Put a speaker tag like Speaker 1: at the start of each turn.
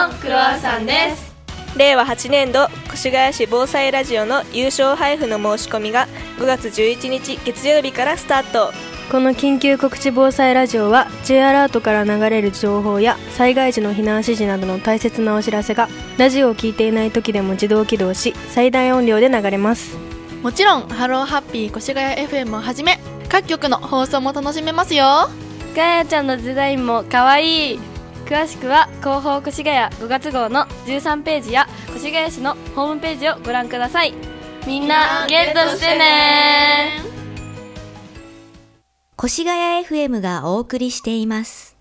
Speaker 1: のクロワッサンです。
Speaker 2: 令和8年度越谷市防災ラジオの優勝配布の申し込みが5月11日月曜日からスタート。
Speaker 3: この緊急告知防災ラジオは J アラートから流れる情報や災害時の避難指示などの大切なお知らせがラジオを聞いていない時でも自動起動し最大音量で流れます。
Speaker 1: もちろんハローハッピー越谷 FM をはじめ各局の放送も楽しめますよ。
Speaker 4: ガヤちゃんのデザインもかわいい。詳しくは広報越谷5月号の13ページや越谷市のホームページをご覧ください。みんなゲットしてね。
Speaker 5: 越谷 FM がお送りしています。